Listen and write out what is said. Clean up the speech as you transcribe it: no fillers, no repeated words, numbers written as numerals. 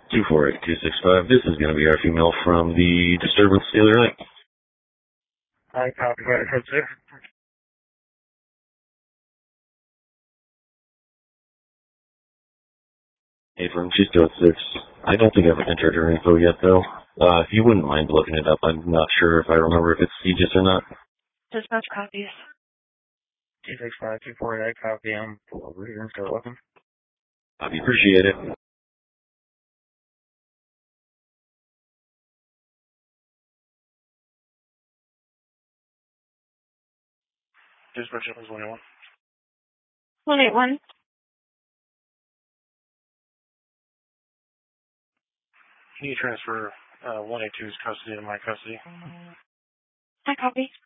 248-265. This is going to be our female from the disturbance the other night. I copy that, code 6. Hey, from she's code 6. I don't think I've entered her info yet, though. If you wouldn't mind looking it up, I'm not sure if I remember if it's Aegis or not. Dispatch copies. 265-248, I copy. I'm pull over here and start looking. Copy, appreciate it. Dispatch is 181. 181. Can you transfer 182's custody to my custody? I copy.